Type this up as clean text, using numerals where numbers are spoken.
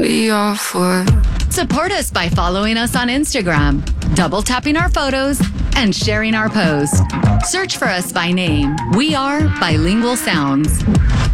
be your foot. Support us by following us on Instagram, double tapping our photos, and sharing our post. Search for us by name. We are Bilingual Sounds.